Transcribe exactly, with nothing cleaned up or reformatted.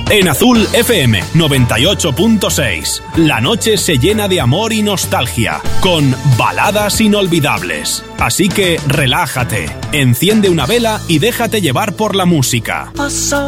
En Azul F M noventa y ocho punto seis, la noche se llena de amor y nostalgia, con baladas inolvidables. Así que relájate, enciende una vela y déjate llevar por la música.